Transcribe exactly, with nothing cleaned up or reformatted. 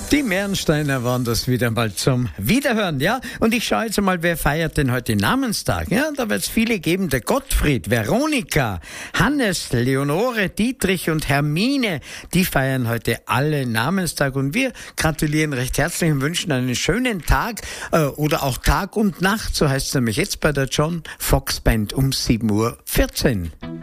Die Meerensteiner waren das wieder mal zum Wiederhören, ja? Und ich schaue jetzt mal, wer feiert denn heute Namenstag? Ja, da wird es viele geben. Der Gottfried, Veronika, Hannes, Leonore, Dietrich und Hermine, die feiern heute alle Namenstag. Und wir gratulieren recht herzlich und wünschen einen schönen Tag äh, oder auch Tag und Nacht. So heißt es nämlich jetzt bei der John Fox Band um sieben Uhr vierzehn.